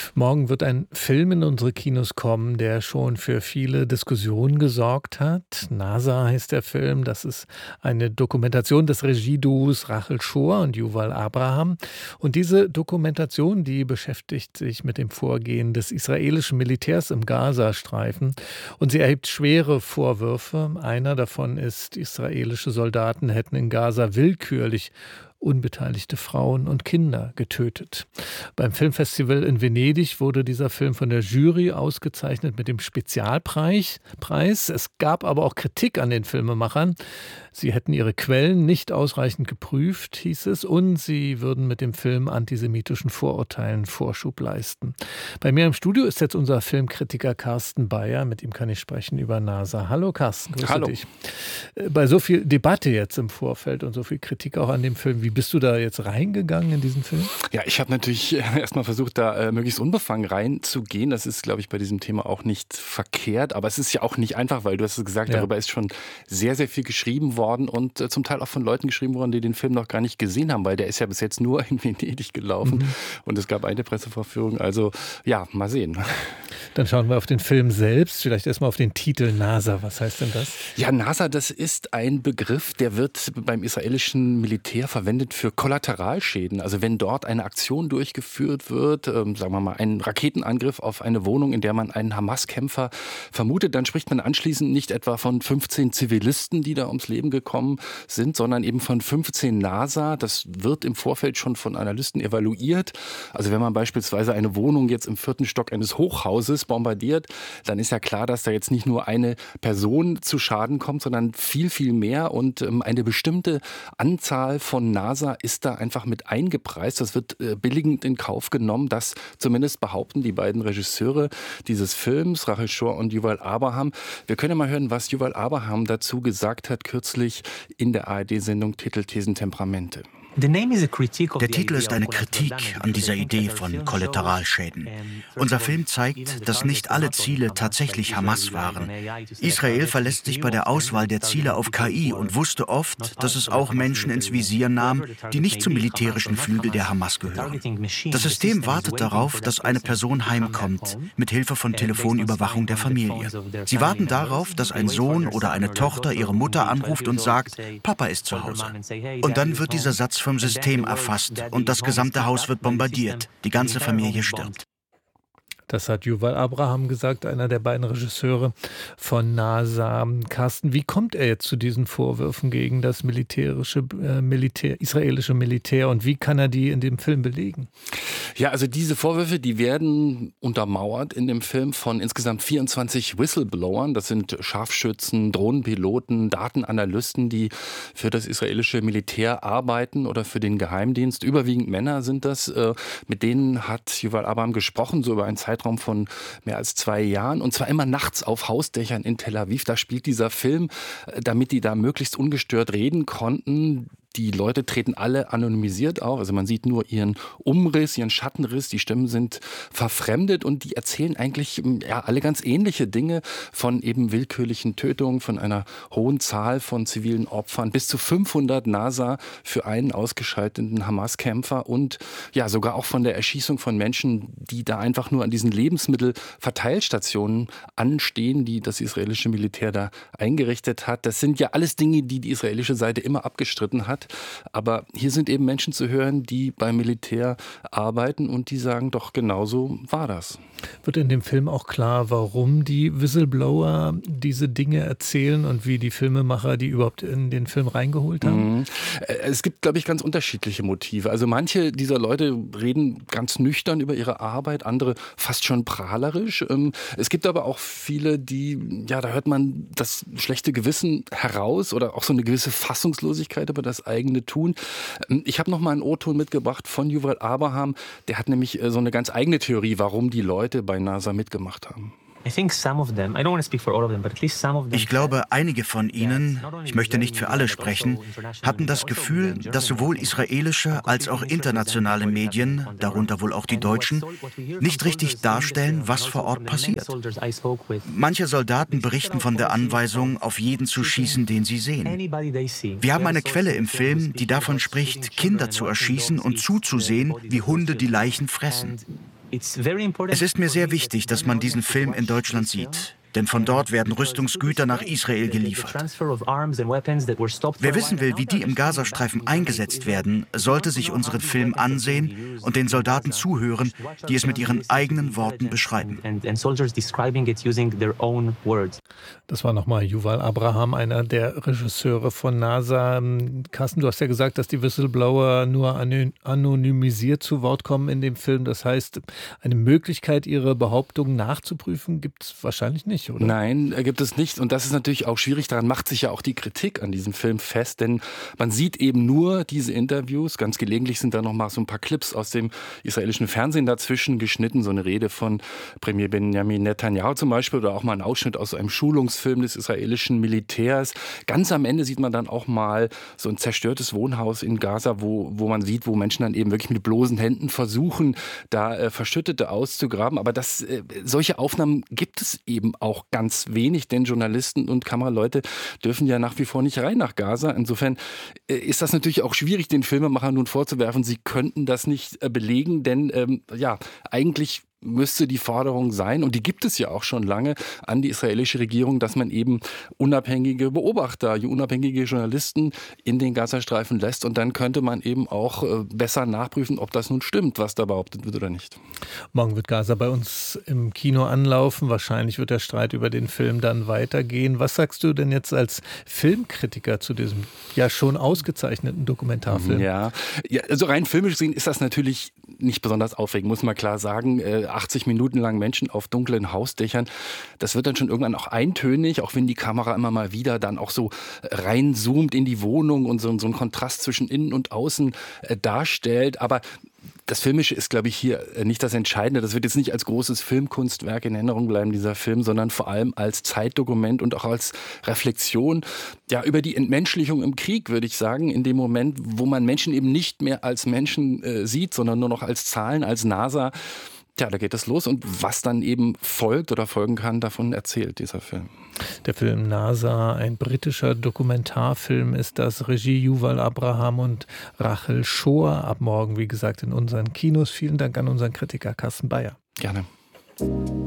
Morgen wird ein Film in unsere Kinos kommen, der schon für viele Diskussionen gesorgt hat. NASA heißt der Film. Das ist eine Dokumentation des Regieduos Rachel Shore und Yuval Abraham. Und diese Dokumentation, die beschäftigt sich mit dem Vorgehen des israelischen Militärs im Gazastreifen. Und sie erhebt schwere Vorwürfe. Einer davon ist, israelische Soldaten hätten in Gaza willkürlich unbeteiligte Frauen und Kinder getötet. Beim Filmfestival in Venedig wurde dieser Film von der Jury ausgezeichnet mit dem Spezialpreis. Es gab aber auch Kritik an den Filmemachern. Sie hätten ihre Quellen nicht ausreichend geprüft, hieß es, und sie würden mit dem Film antisemitischen Vorurteilen Vorschub leisten. Bei mir im Studio ist jetzt unser Filmkritiker Carsten Bayer. Mit ihm kann ich sprechen über NASA. Hallo Carsten, grüße dich. Bei so viel Debatte jetzt im Vorfeld und so viel Kritik auch an dem Film, wie bist du da jetzt reingegangen in diesen Film? Ja, ich habe natürlich erstmal versucht, da möglichst unbefangen reinzugehen. Das ist, glaube ich, bei diesem Thema auch nicht verkehrt. Aber es ist ja auch nicht einfach, weil du hast es gesagt, darüber ist schon sehr, sehr viel geschrieben worden und zum Teil auch von Leuten geschrieben worden, die den Film noch gar nicht gesehen haben, weil der ist ja bis jetzt nur in Venedig gelaufen und es gab eine Pressevorführung. Also ja, mal sehen. Dann schauen wir auf den Film selbst. Vielleicht erstmal auf den Titel NASA. Was heißt denn das? Ja, NASA, das ist ein Begriff, der wird beim israelischen Militär verwendet für Kollateralschäden. Also wenn dort eine Aktion durchgeführt wird, sagen wir mal ein Raketenangriff auf eine Wohnung, in der man einen Hamas-Kämpfer vermutet, dann spricht man anschließend nicht etwa von 15 Zivilisten, die da ums Leben gekommen sind, sondern eben von 15 NASA. Das wird im Vorfeld schon von Analysten evaluiert. Also wenn man beispielsweise eine Wohnung jetzt im 4. Stock eines Hochhauses bombardiert, dann ist ja klar, dass da jetzt nicht nur eine Person zu Schaden kommt, sondern viel, viel mehr. Und eine bestimmte Anzahl von NASA ist da einfach mit eingepreist. Das wird billigend in Kauf genommen. Das zumindest behaupten die beiden Regisseure dieses Films, Rachel Shore und Yuval Abraham. Wir können ja mal hören, was Yuval Abraham dazu gesagt hat, kürzlich in der ARD-Sendung Titel Thesen Temperamente. Der Titel ist eine Kritik an dieser Idee von Kollateralschäden. Unser Film zeigt, dass nicht alle Ziele tatsächlich Hamas waren. Israel verlässt sich bei der Auswahl der Ziele auf KI und wusste oft, dass es auch Menschen ins Visier nahm, die nicht zum militärischen Flügel der Hamas gehören. Das System wartet darauf, dass eine Person heimkommt, mit Hilfe von Telefonüberwachung der Familie. Sie warten darauf, dass ein Sohn oder eine Tochter ihre Mutter anruft und sagt, Papa ist zu Hause. Und dann wird dieser Satz vom System erfasst und das gesamte Haus wird bombardiert. Die ganze Familie stirbt. Das hat Yuval Abraham gesagt, einer der beiden Regisseure von NASA. Carsten, wie kommt er jetzt zu diesen Vorwürfen gegen das israelische Militär und wie kann er die in dem Film belegen? Ja, also diese Vorwürfe, die werden untermauert in dem Film von insgesamt 24 Whistleblowern. Das sind Scharfschützen, Drohnenpiloten, Datenanalysten, die für das israelische Militär arbeiten oder für den Geheimdienst. Überwiegend Männer sind das. Mit denen hat Yuval Abraham gesprochen, so über einen Zeitraum von mehr als 2 Jahren. Und zwar immer nachts auf Hausdächern in Tel Aviv. Da spielt dieser Film, damit die da möglichst ungestört reden konnten. Die Leute treten alle anonymisiert auf, also man sieht nur ihren Umriss, ihren Schattenriss, die Stimmen sind verfremdet und die erzählen eigentlich alle ganz ähnliche Dinge von eben willkürlichen Tötungen, von einer hohen Zahl von zivilen Opfern, bis zu 500 NASA für einen ausgeschalteten Hamas-Kämpfer und ja sogar auch von der Erschießung von Menschen, die da einfach nur an diesen Lebensmittelverteilstationen anstehen, die das israelische Militär da eingerichtet hat. Das sind ja alles Dinge, die die israelische Seite immer abgestritten hat. Aber hier sind eben Menschen zu hören, die beim Militär arbeiten und die sagen, doch genauso war das. Wird in dem Film auch klar, warum die Whistleblower diese Dinge erzählen und wie die Filmemacher die überhaupt in den Film reingeholt haben? Es gibt, glaube ich, ganz unterschiedliche Motive. Also manche dieser Leute reden ganz nüchtern über ihre Arbeit, andere fast schon prahlerisch. Es gibt aber auch viele, die, ja, da hört man das schlechte Gewissen heraus oder auch so eine gewisse Fassungslosigkeit über das eigene Tun. Ich habe noch mal einen O-Ton mitgebracht von Yuval Abraham. Der hat nämlich so eine ganz eigene Theorie, warum die Leute bei NASA mitgemacht haben. Ich glaube, einige von ihnen, ich möchte nicht für alle sprechen, hatten das Gefühl, dass sowohl israelische als auch internationale Medien, darunter wohl auch die deutschen, nicht richtig darstellen, was vor Ort passiert. Manche Soldaten berichten von der Anweisung, auf jeden zu schießen, den sie sehen. Wir haben eine Quelle im Film, die davon spricht, Kinder zu erschießen und zuzusehen, wie Hunde die Leichen fressen. Es ist mir sehr wichtig, dass man diesen Film in Deutschland sieht. Denn von dort werden Rüstungsgüter nach Israel geliefert. Wer wissen will, wie die im Gazastreifen eingesetzt werden, sollte sich unseren Film ansehen und den Soldaten zuhören, die es mit ihren eigenen Worten beschreiben. Das war nochmal Yuval Abraham, einer der Regisseure von NASA. Carsten, du hast ja gesagt, dass die Whistleblower nur anonymisiert zu Wort kommen in dem Film. Das heißt, eine Möglichkeit, ihre Behauptungen nachzuprüfen, gibt es wahrscheinlich nicht. Oder? Nein, gibt es nicht. Und das ist natürlich auch schwierig. Daran macht sich ja auch die Kritik an diesem Film fest. Denn man sieht eben nur diese Interviews. Ganz gelegentlich sind da noch mal so ein paar Clips aus dem israelischen Fernsehen dazwischen geschnitten. So eine Rede von Premier Benjamin Netanyahu zum Beispiel. Oder auch mal ein Ausschnitt aus einem Schulungsfilm des israelischen Militärs. Ganz am Ende sieht man dann auch mal so ein zerstörtes Wohnhaus in Gaza, wo man sieht, wo Menschen dann eben wirklich mit bloßen Händen versuchen, da Verschüttete auszugraben. Aber solche Aufnahmen gibt es eben auch ganz wenig, denn Journalisten und Kameraleute dürfen ja nach wie vor nicht rein nach Gaza. Insofern ist das natürlich auch schwierig, den Filmemachern nun vorzuwerfen, sie könnten das nicht belegen, denn eigentlich müsste die Forderung sein, und die gibt es ja auch schon lange, an die israelische Regierung, dass man eben unabhängige Beobachter, unabhängige Journalisten in den Gazastreifen lässt, und dann könnte man eben auch besser nachprüfen, ob das nun stimmt, was da behauptet wird oder nicht. Morgen wird Gaza bei uns im Kino anlaufen. Wahrscheinlich wird der Streit über den Film dann weitergehen. Was sagst du denn jetzt als Filmkritiker zu diesem ja schon ausgezeichneten Dokumentarfilm? Ja, also rein filmisch gesehen ist das natürlich nicht besonders aufregend, muss man klar sagen. 80 Minuten lang Menschen auf dunklen Hausdächern, das wird dann schon irgendwann auch eintönig, auch wenn die Kamera immer mal wieder dann auch so reinzoomt in die Wohnung und so einen Kontrast zwischen innen und außen darstellt. Aber das Filmische ist, glaube ich, hier nicht das Entscheidende. Das wird jetzt nicht als großes Filmkunstwerk in Erinnerung bleiben, dieser Film, sondern vor allem als Zeitdokument und auch als Reflexion über die Entmenschlichung im Krieg, würde ich sagen, in dem Moment, wo man Menschen eben nicht mehr als Menschen sieht, sondern nur noch als Zahlen, als NASA. Da geht es los, und was dann eben folgt oder folgen kann, davon erzählt dieser Film. Der Film NASA, ein britischer Dokumentarfilm ist das, Regie Yuval Abraham und Rachel Schoor. Ab morgen, wie gesagt, in unseren Kinos. Vielen Dank an unseren Kritiker Carsten Bayer. Gerne.